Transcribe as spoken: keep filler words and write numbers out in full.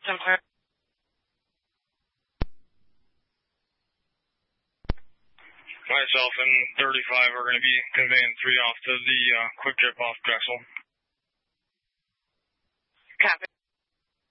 Somewhere. Myself and thirty-five are going to be conveying three off to the uh, quick trip off Drexel. Copy.